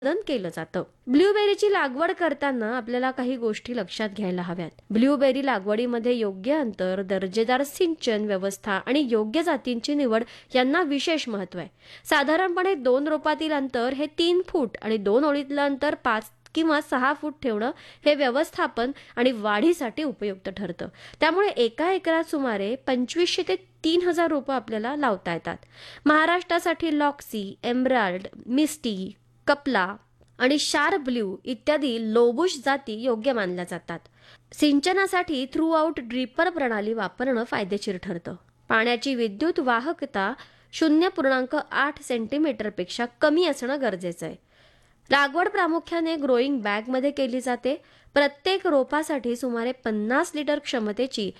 केलं जातं. ब्लूबेरीची लागवड करताना आपल्याला काही गोष्टी लक्षात घ्यायला हव्यात. ब्लूबेरी लागवडीमध्ये योग्य अंतर, दर्जेदार सिंचन व्यवस्था आणि योग्य जातींची निवड यांना विशेष महत्त्व आहे. साधारणपणे 2 रोपातील अंतर हे 3 फूट आणि 2 ओळीतलं अंतर 5 किंवा 6 फूट ठेवणं हे व्यवस्थापन आणि वाढीसाठी उपयुक्त ठरतं. त्यामुळे एका एकरात सुमारे 2500 ते 3000 रोपं आपल्याला लावता येतात. महाराष्ट्रासाठी लॉक्सी, एमराल्ड, मिस्टी, कपला आणि शार्प ब्ल्यू इत्यादी लोबुश जाती योग्य मानल्या जातात. सिंचनासाठी थ्रू आउट ड्रिपर प्रणाली वापरणं फायदेशीर ठरतं. पाण्याची विद्युत वाहकता 0.8 सेंटीमीटरपेक्षा कमी असणं गरजेचं आहे. लागवड प्रामुख्याने ग्रोईंग बॅगमध्ये केली जाते. प्रत्येक रोपासाठी सुमारे 50 लिटर क्षमतेची